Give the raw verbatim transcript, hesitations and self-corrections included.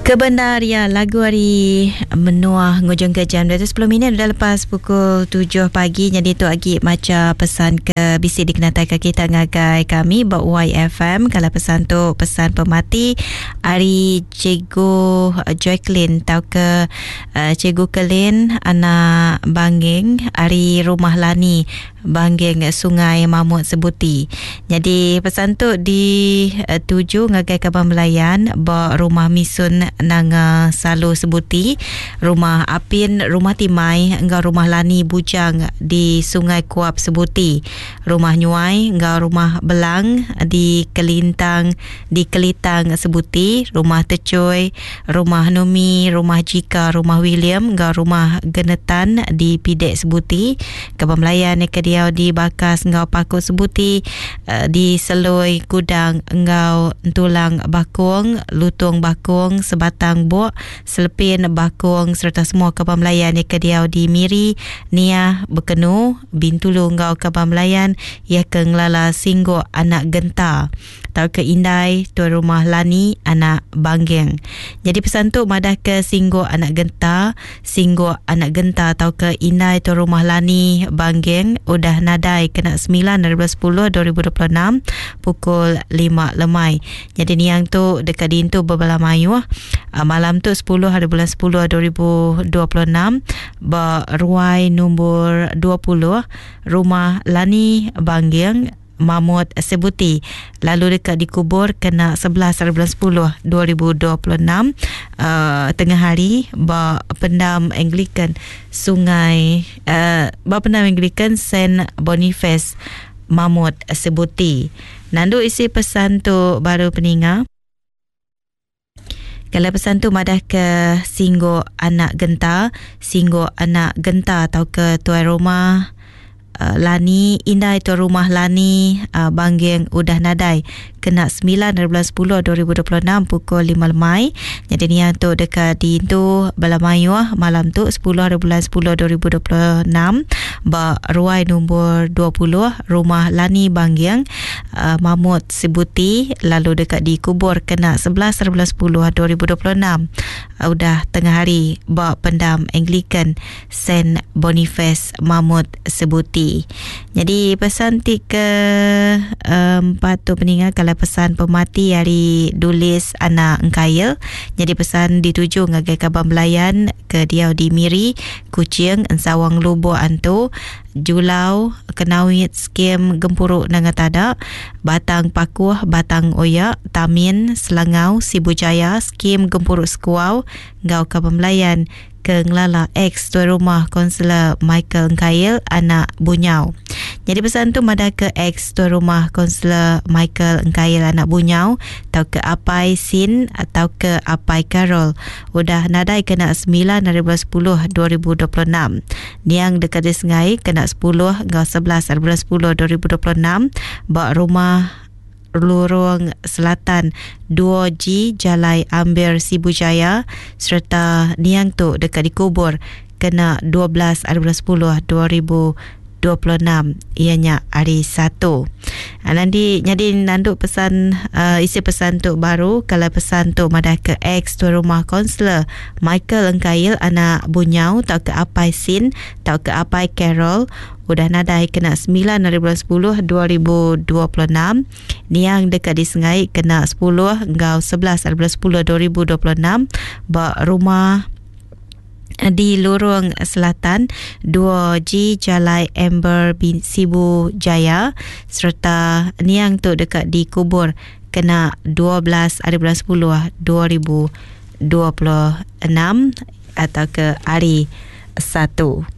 Kebenar ya, lagu hari menua ngujung ke jam dua belas sepuluh minit dah lepas pukul tujuh pagi. Jadi tu lagi macam pesan ke bisi dikenal ke kita ngagai kami buat Y F M. Kalau pesan tu pesan pemati hari Cikgu Jacqueline tau ke uh, Cikgu Kelin anak Bangging hari Rumah Lani Bangging Sungai Mamut Sebuti. Jadi pesan tu di uh, tuju ngagai Kaban Melayan buat rumah misun nang uh, Salu Sebuti, rumah Apin Rumah Timai engau rumah Lani Bujang di Sungai Kuap Sebuti, rumah Nyuai engau rumah Belang di Kelintang di Kelitang Sebuti, rumah Tecoy rumah Numi, rumah Jika rumah William engau rumah Genetan di Pidek Sebuti, Kaban Melayan Kediau di Bakas engau Pakut Sebuti, uh, di Seloi Gudang engau Tulang Bakung, Lutung Bakung, Batang Bok, Selepin Bakung serta semua Kaban Melayan yang kediau di Miri, Nia Bekenu, Bintulu ngau Kaban Melayan ia ke Ngelala Singgo anak Genta, tau ke Indai tuan rumah Lani anak Banggeng. Jadi pesan tu madah ke Singgo anak Genta, Singgo anak Genta tau ke Indai tuan rumah Lani Banggeng udah nadai kena sembilan dari bulan sepuluh dua ribu dua puluh enam pukul lima lemai. Jadi ni yang tu dekat dintu berbala mayu Uh, malam tu sepuluh hari bulan sepuluh dua ribu dua puluh enam Ruai nombor dua puluh rumah Lani Banggeng Mamut Sebuti, lalu dekat dikubur kena sebelas hari bulan sepuluh dua ribu dua puluh enam uh, tengah hari ba pendam Anglican Sungai uh, ba pendam Anglican Saint Boniface Mamut Sebuti. Nandu isi pesan tu baru peninga. Kalau pesan tu madah ke Singgo anak Genta, Singgo anak Genta tau ke tuan rumah uh, Lani Indai tuan rumah Lani uh, Banggeng udah nadai kena sembilan dari bulan sepuluh dua ribu dua puluh enam pukul lima lemai. Jadi ni yang tu dekat di tu Balamayu malam tu sepuluh hari bulan sepuluh dua ribu dua puluh enam ba Ruai nombor dua puluh rumah Lani Banggeng uh, Mamut Sebuti, lalu dekat di kubur kena sebelas hari bulan sepuluh dua ribu dua puluh enam uh, udah tengah hari ba pendam Anglican Saint Boniface Mamut Sebuti. Jadi pesan tiga um, empat tu peningat kalau pesan pemati hari Dulis anak Engkayel. Jadi pesan dituju ngagai Kaban Melayan ke Diau di Miri, Kuching, Ensawang Lubo Antu, Julau, Kenawit Skim Gempuruk Nangatada, Batang Pakuh, Batang Oyak, Tamin, Selangau, Sibujaya, Skim Gempuruk Sekuau, Ngau Kaban Melayan ke Ngelala X tuan rumah Konselor Michael Engkayel anak Bunyau. Jadi pesan tu madah ke X tuan rumah Konselor Michael Engkayel anak Bunyau atau ke Apai Sin atau ke Apai Carol udah nadai kena sembilan dari bulan sepuluh dua ribu dua puluh enam. Niang dekat Desengai kena sepuluh hingga sebelas dari bulan sepuluh dua ribu dua puluh enam bak rumah Lorong Selatan dua G Jalai Amber Sibujaya serta niang tu dekat dikubur kena dua belas hari bulan sepuluh dua ribu dua puluh enam ianya hari Sabtu. Nanti jadi nanduk pesan uh, isi pesan tu baru kalau pesan tu madah ke X tuan rumah Konselor Michael Engkayel anak Bunyau tau ke Apai Sin tau ke Apai Carol udah nadai kena sembilan dari bulan sepuluh dua ribu dua puluh enam. Niang dekat di Sengai kena sepuluh hingga sebelas dari bulan sepuluh dua ribu dua puluh enam ba rumah di Lorong Selatan dua G Jalai Amber bin Sibu Jaya serta niang tu dekat di kubur kena dua belas hari bulan sepuluh dua ribu dua puluh enam atau ke hari Sabtu.